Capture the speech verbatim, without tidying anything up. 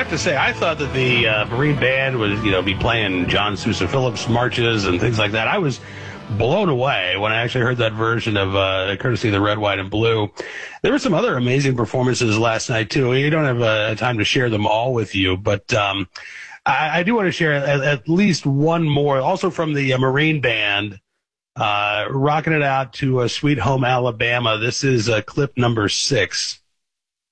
have to say, I thought that the uh, Marine Band would, you know, be playing John Sousa Phillips marches and things like that. I was blown away when I actually heard that version of uh, courtesy of the Red, White, and Blue. There were some other amazing performances last night, too. You don't have uh, time to share them all with you, but um, I, I do want to share at, at least one more, also from the uh, Marine Band, uh, rocking it out to uh, Sweet Home Alabama. This is uh, clip number six.